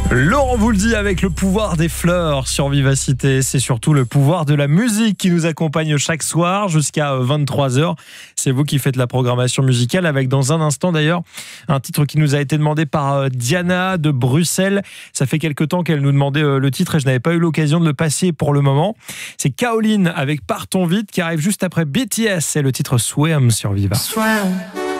Laurent vous le dit, avec le pouvoir des fleurs sur Vivacité, c'est surtout le pouvoir de la musique qui nous accompagne chaque soir jusqu'à 23h. C'est vous qui faites la programmation musicale avec, dans un instant d'ailleurs, un titre qui nous a été demandé par Diana de Bruxelles. Ça fait quelque temps qu'elle nous demandait le titre et je n'avais pas eu l'occasion de le passer pour le moment. C'est Kaolin avec Partons vite qui arrive juste après BTS et le titre Swim sur Viva. Swim.